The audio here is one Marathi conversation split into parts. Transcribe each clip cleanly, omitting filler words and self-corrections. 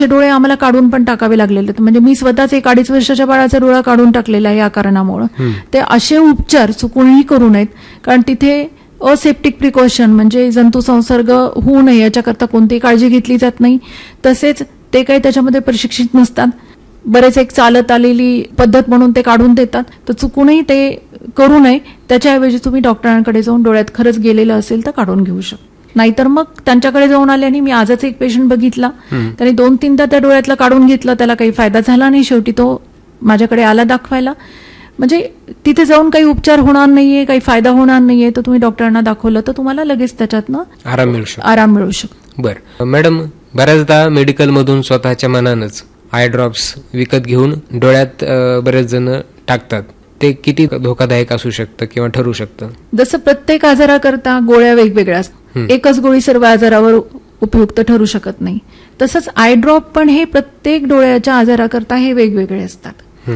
डोळे आम्हाला काढून पण टाकावे लागलेले. म्हणजे मी स्वतःच 1-2.5 वर्षाच्या बाळाचा डोळा काढून टाकलेला आहे या कारणामुळे. ते असे उपचार चुकूनही करू नयेत, कारण तिथे असेप्टिक प्रिकॉशन म्हणजे जंतू संसर्ग होऊ नये याच्याकरता कोणतीही काळजी घेतली जात नाही. तसेच ते काही त्याच्यामध्ये प्रशिक्षित नसतात. बरेच एक चालत आलेली पद्धत म्हणून ते काढून देतात. तर चुकूनही ते करू नये. त्याच्याऐवजी तुम्ही डॉक्टरांकडे जाऊन डोळ्यात खरंच गेलेलं असेल तर काढून घेऊ शकता. नाहीतर मग त्यांच्याकडे जाऊन आल्याने मी आजच एक पेशंट बघितला, त्याने 2-3दा त्या डोळ्यातलं काढून घेतलं, त्याला काही फायदा झाला नाही. शेवटी तो माझ्याकडे आला दाखवायला. म्हणजे तिथे जाऊन काही उपचार होणार नाहीये, काही फायदा होणार नाहीये, तर तुम्ही डॉक्टरांना दाखवलं तर तुम्हाला लगेच त्याच्यातनं आराम मिळू शकतो. बरं मॅडम, बऱ्याचदा मेडिकल मधून स्वतःच्या मनानंच आय ड्रॉप्स विकत घेऊन डोळ्यात बरेच जण टाकतात. ते किती धोकादायक असू शकतं किंवा ठरू शकतं? जसं प्रत्येक आजाराकरता गोळ्या वेगवेगळ्या असतात. एकच गोळी सर्व आजारावर उपयुक्त ठरू शकत नाही. तसंच आय ड्रॉप पण हे प्रत्येक डोळ्याच्या आजाराकरता हे वेगवेगळे असतात.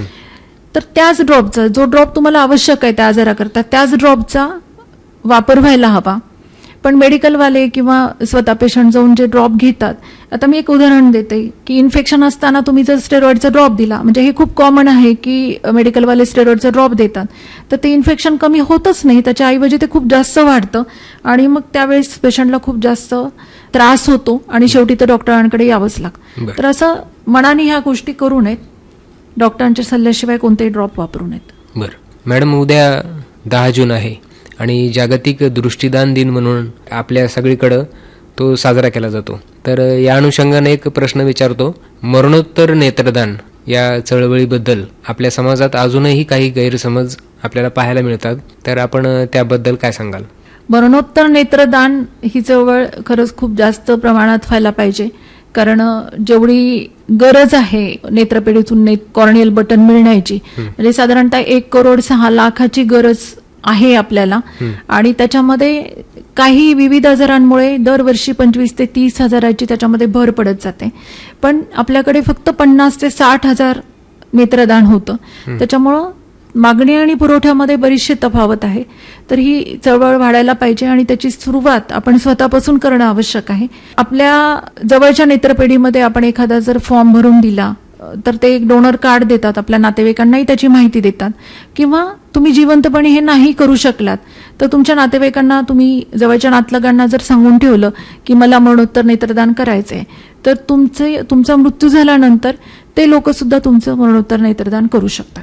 तर त्याच ड्रॉपचा जो ड्रॉप तुम्हाला आवश्यक आहे त्या आजाराकरता त्याच ड्रॉपचा वापर व्हायला हवा. पण मेडिकलवाले किंवा स्वतः पेशंट जाऊन जे ड्रॉप घेतात, आता मी एक उदाहरण देते की इन्फेक्शन असताना तुम्ही जर स्टेरॉइडचा ड्रॉप दिला, म्हणजे हे खूप कॉमन आहे की मेडिकलवाले स्टेरॉइडचा ड्रॉप देतात, तर ते इन्फेक्शन कमी होतच नाही, त्याच्या ऐवजी ते खूप जास्त वाढतं आणि मग त्यावेळेस पेशंटला खूप जास्त त्रास होतो आणि शेवटी तर डॉक्टरांकडे यावंच लागतं. तर असं मनाने ह्या गोष्टी करू नयेत. डॉक्टरांच्या सल्ल्याशिवाय कोणतेही ड्रॉप वापरू नयेत. बरं मॅडम, उद्या 10 जून आहे आणि जागतिक दृष्टिदान दिन म्हणून आपल्या सगळीकडं तो साजरा केला जातो. तर या अनुषंगाने एक प्रश्न विचारतो. मरणोत्तर नेत्रदान या चळवळीबद्दल आपल्या समाजात अजूनही काही गैरसमज आपल्याला पाहायला मिळतात, तर आपण त्याबद्दल काय सांगाल? मरणोत्तर नेत्रदान ही चळवळ खरंच खूप जास्त प्रमाणात व्हायला पाहिजे, कारण जेवढी गरज आहे नेत्रपेढीतून कॉर्नियल बटन मिळण्याची, म्हणजे साधारणतः 1,06,00,000ची गरज आहे आपल्याला. आणि त्याच्यामध्ये काही विविध आजारांमुळे दरवर्षी 25,000 ते 30,000ची त्याच्यामध्ये भर पडत जाते. पण आपल्याकडे फक्त 50,000 ते 60,000 नेत्रदान होतं. त्याच्यामुळं मागणी आणि पुरवठ्यामध्ये बरीचशी तफावत आहे. तर ही चळवळ वाढायला पाहिजे आणि त्याची सुरुवात आपण स्वतःपासून करणं आवश्यक आहे. आपल्या जवळच्या नेत्रपेढीमध्ये आपण एखादा जर फॉर्म भरून दिला तर ते एक डोनर कार्ड देतात, आपल्या नातेवाईकांनाही त्याची माहिती देतात. किंवा तुम्ही जिवंतपणे हे नाही करू शकलात तर तुमच्या नातेवाईकांना, तुम्ही जवळच्या नातलगांना जर सांगून ठेवलं की मला मरणोत्तर नेत्रदान करायचंय, तर तुमचा मृत्यू झाल्यानंतर ते लोक सुद्धा तुमचं मरणोत्तर नेत्रदान करू शकतात.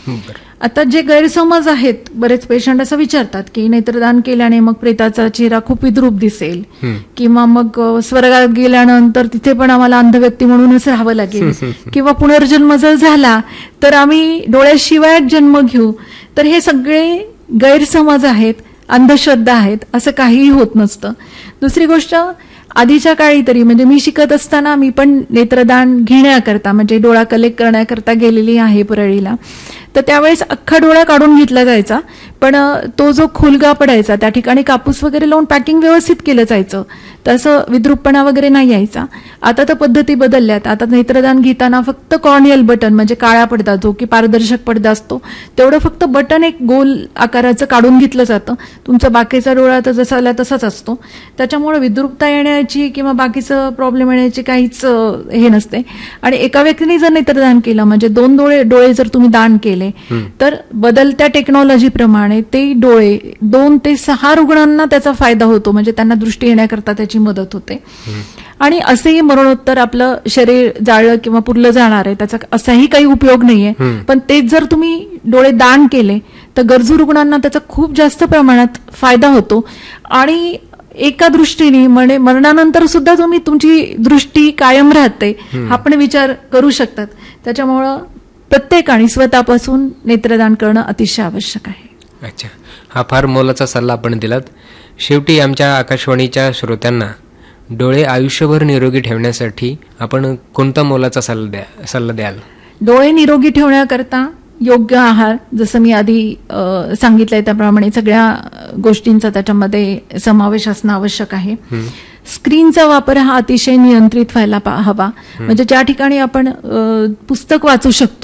आता जे गैरसमज आहेत, बरेच पेशंट असं विचारतात की नेत्रदान केल्याने मग प्रेताचा चेहरा खूप विद्रूप दिसेल किंवा मग स्वर्गात गेल्यानंतर तिथे पण आम्हाला अंध व्यक्ती म्हणूनच राहावं लागेल किंवा पुनर्जन्म जर झाला तर आम्ही डोळ्याशिवाय जन्म घेऊ. तर हे सगळे गैरसमज आहेत, अंधश्रद्धा आहेत. असं काहीही होत नसतं. दुसरी गोष्ट, आधीच्या काळी तरी, म्हणजे मी शिकत असताना मी पण नेत्रदान घेण्याकरता, म्हणजे डोळा कलेक्ट करण्याकरता गेलेली आहे परळीला. तर त्यावेळेस अख्खा डोळा काढून घेतला जायचा, पण तो जो खुलगा पडायचा त्या ठिकाणी कापूस वगैरे लावून पॅकिंग व्यवस्थित केलं जायचं, तसं विद्रूपपणा वगैरे नाही यायचा. आता तर पद्धती बदलल्यात. आता नेत्रदान घेताना फक्त कॉर्नियल बटन, म्हणजे काळा पडदा जो की पारदर्शक पडदा असतो, तेवढं फक्त बटन एक गोल आकाराचं काढून घेतलं जातं. तुमचा बाकीचा डोळा तर जसा तसाच असतो. त्याच्यामुळे विद्रूपता येण्याची किंवा बाकीचं प्रॉब्लेम येण्याची काहीच हे नसते. आणि एका व्यक्तीने जर नेत्रदान केलं, म्हणजे 2 डोळे जर तुम्ही दान केले, तर बदलत्या टेक्नॉलॉजीप्रमाणे ते डोळे 2 ते 6 रुग्णांना त्याचा फायदा होतो, म्हणजे त्यांना दृष्टी येण्याकरता त्याची मदत होते. आणि असेही मरणोत्तर आपलं शरीर जाळलं किंवा पुरलं जाणार आहे, त्याचा असाही काही उपयोग नाहीये. पण तेच जर तुम्ही डोळे दान केले तर गरजू रुग्णांना त्याचा खूप जास्त प्रमाणात फायदा होतो. आणि एका दृष्टीने म्हणजे मरणानंतर सुद्धा तुम्ही तुमची दृष्टी कायम राहते, हा पण विचार करू शकतात. त्याच्यामुळं प्रत्येकाने स्वतःपासून नेत्रदान करणं अतिशय आवश्यक आहे. अच्छा, हा फार मोलाचा सल्ला आपण दिलात. शेवटी आमच्या आकाशवाणीच्या श्रोत्यांना डोळे आयुष्यभर निरोगी ठेवण्यासाठी आपण कोणता मोलाचा सल्ला द्याल? डोळे निरोगी ठेवण्याकरता योग्य आहार, जसं मी आधी सांगितलंय त्याप्रमाणे सगळ्या गोष्टींचा त्याच्यामध्ये समावेश असणं आवश्यक आहे. स्क्रीनचा वापर हा अतिशय नियंत्रित व्हायला हवा. म्हणजे ज्या ठिकाणी आपण पुस्तक वाचू शकतो,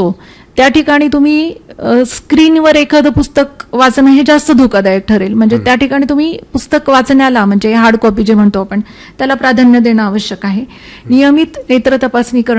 त्या ठिकाणी तुम्ही स्क्रीनवर एखादं पुस्तक वाचणं हे जास्त धोकादायक ठरेल. म्हणजे त्या ठिकाणी तुम्ही पुस्तक वाचण्याला, म्हणजे हार्ड कॉपी जे म्हणतो आपण, त्याला प्राधान्य देणं आवश्यक आहे. नियमित नेत्र तपासणी करणं